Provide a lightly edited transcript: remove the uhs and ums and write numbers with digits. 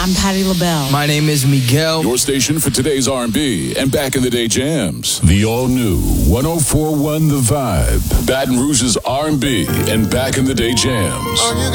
I'm Patti LaBelle. My name is Miguel. Your station for today's R&B and back in the day jams. The all-new 104.1 The Vibe. Baton Rouge's R&B and back in the day jams.